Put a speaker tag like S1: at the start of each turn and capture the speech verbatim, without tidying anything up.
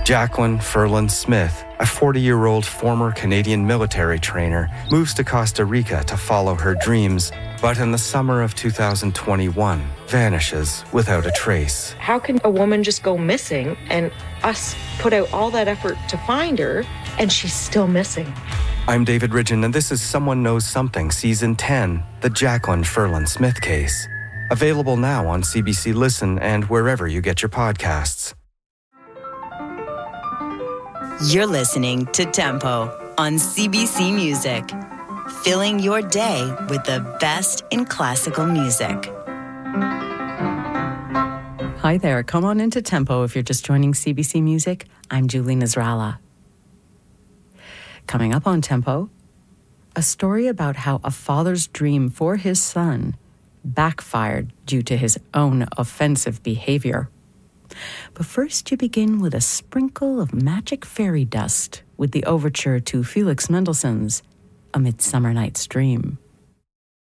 S1: Jacqueline Ferland Smith, a forty-year-old former Canadian military trainer, moves to Costa Rica to follow her dreams, but in the summer of two thousand twenty-one, vanishes without a trace.
S2: How can a woman just go missing and us put out all that effort to find her and she's still missing?
S1: I'm David Ridgen, and this is Someone Knows Something, Season ten, The Jacqueline Ferland Smith Case. Available now on C B C Listen and wherever you get your podcasts.
S3: You're listening to Tempo on C B C Music, filling your day with the best in classical music.
S4: Hi there. Come on into Tempo if you're just joining C B C Music. I'm Julie Nasrallah. Coming up on Tempo, a story about how a father's dream for his son backfired due to his own offensive behavior. But first, you begin with a sprinkle of magic fairy dust with the overture to Felix Mendelssohn's A Midsummer Night's Dream.